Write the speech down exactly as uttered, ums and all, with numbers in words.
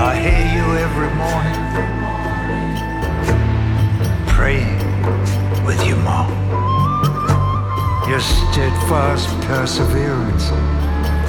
I hear you every morning, praying with your mom. Your steadfast perseverance